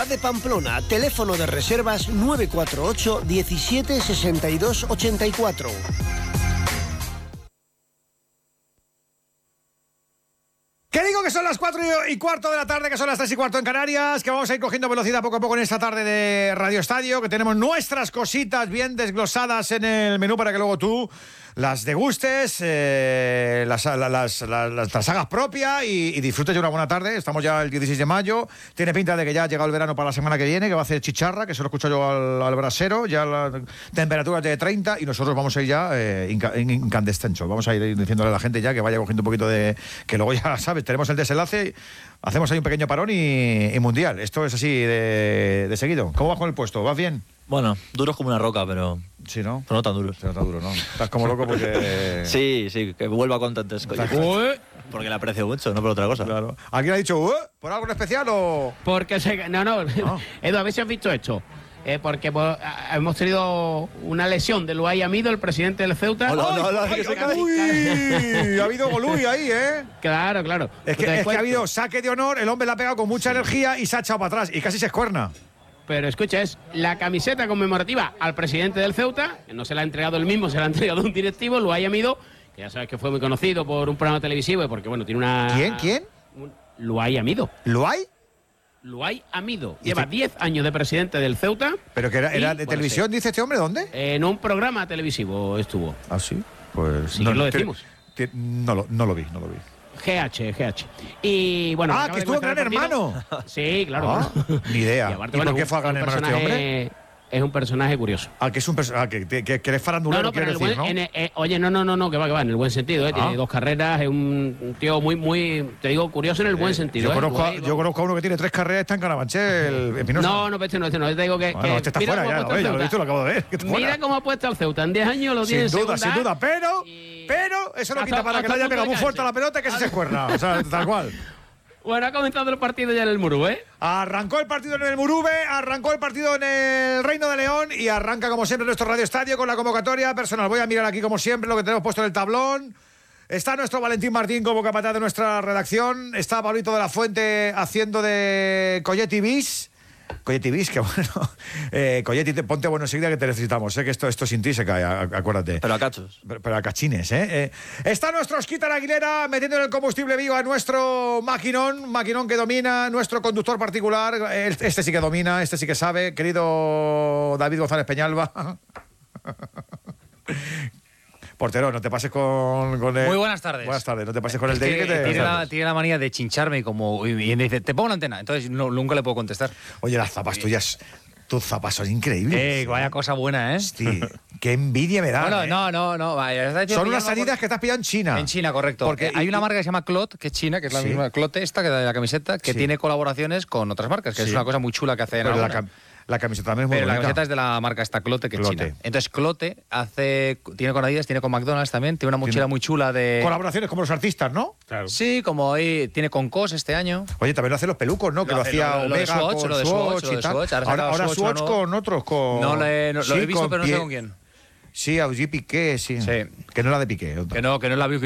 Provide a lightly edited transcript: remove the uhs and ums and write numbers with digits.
de Pamplona, teléfono de reservas 948 17 62 84. ¿Qué digo que son las 4:15 de la tarde, que son las 3:15 en Canarias, que vamos a ir cogiendo velocidad poco a poco en esta tarde de Radio Estadio, que tenemos nuestras cositas bien desglosadas en el menú para que luego tú las degustes, las hagas propias y disfrutes de una buena tarde. Estamos ya el 16 de mayo, tiene pinta de que ya ha llegado el verano para la semana que viene, que va a hacer chicharra, que se lo escucho yo al brasero, ya la temperatura de 30 y nosotros vamos a ir ya incandescensos. Vamos a ir diciéndole a la gente ya que vaya cogiendo un poquito de... que luego ya sabes, tenemos el desenlace, hacemos ahí un pequeño parón y mundial. Esto es así de seguido. ¿Cómo vas con el puesto? ¿Vas bien? Bueno, duros como una roca, pero... Sí, ¿no? Pero no tan duros. Pero no tan duro, ¿no? Estás como loco porque... Sí, que vuelva con tantas cosas. Porque le aprecio mucho, no por otra cosa. Claro. ¿Alguien ha dicho por algo en especial o...? Porque No. Edu, a ver si has visto esto. Porque hemos tenido una lesión de Luay Amido, el presidente del Ceuta. ¡Uy! Ha habido golui ahí, ¿eh? Claro. Es que ha habido saque de honor, el hombre la ha pegado con mucha energía y se ha echado para atrás y casi se escuerna. Pero escucha, es la camiseta conmemorativa al presidente del Ceuta, que no se la ha entregado él mismo, se la ha entregado un directivo, Luay Amido, que ya sabes que fue muy conocido por un programa televisivo y porque, bueno, tiene una... ¿Quién? Luay Amido. ¿Luay? Luay Amido. Lleva 10 años de presidente del Ceuta. ¿Pero que era de televisión, dice este hombre? ¿Dónde? En un programa televisivo estuvo. ¿Ah, sí? Pues... Sí, no, lo decimos. No lo vi. GH. Y bueno... que estuvo Gran Hermano. Sí, claro. Ni idea. Y aparte, ¿Y por qué fue a Gran Hermano este hombre? Es un personaje curioso. Que es un personaje que eres farandulero, quieres decir, ¿no? Oye, no, que va, en el buen sentido, Tiene 2 carreras, es un tío muy, te digo, curioso en el buen sentido. Yo conozco a uno que tiene 3 carreras, está en Carabanchel, Espinosa. No, este no, te digo que... Bueno, este está fuera ya, ya lo he visto, lo acabo de ver. Mira cómo ha puesto al Ceuta, en 10 años lo tiene sin duda, pero eso no quita para que le haya pegado muy fuerte a la pelota que se escuerna, o sea, tal cual. Bueno, ha comenzado el partido ya en el Murube. Arrancó el partido en el Murube, arrancó el partido en el Reino de León y arranca como siempre nuestro Radio Estadio con la convocatoria personal. Voy a mirar aquí como siempre lo que tenemos puesto en el tablón. Está nuestro Valentín Martín como capataz de nuestra redacción. Está Pablito de la Fuente haciendo de Colletti Bis, que bueno. Colletti, ponte bueno enseguida que te necesitamos. Que esto sin ti se cae, acuérdate. Pero a cachos. Pero a cachines, Está nuestro Osquitar Aguilera metiendo el combustible vivo a nuestro maquinón que domina, nuestro conductor particular. Este sí que domina, este sí que sabe. Querido David González Peñalba. Portero, no te pases con el... Muy buenas tardes. Buenas tardes, no te pases con el David. Tiene la manía de chincharme y me dice, te pongo la antena. Entonces nunca le puedo contestar. Oye, las zapas tuyas, tus zapas son increíbles. Vaya cosa buena, Hostia, qué envidia me da. Bueno, no. Vaya, son unas salidas que te has pillado en China. En China, correcto. Porque hay una marca que se llama Clot, que es china, que es la misma Clot esta que da la camiseta, que tiene colaboraciones con otras marcas, que es una cosa muy chula que hacen. La camiseta también es muy bonita. La camiseta es de la marca esta Clote, que es china. Entonces Clote tiene con Adidas, tiene con McDonald's también, tiene una mochila muy chula de... Colaboraciones como los artistas, ¿no? Claro. Sí, como hoy tiene con COS este año. Oye, también lo hacen los pelucos, ¿no? Que lo hacía Omega con Swatch y tal. Ahora Swatch con otros, con... No lo he visto, pero no sé con quién. Sí, Augie Piqué, sí. Que no es la de Piqué. Que no es la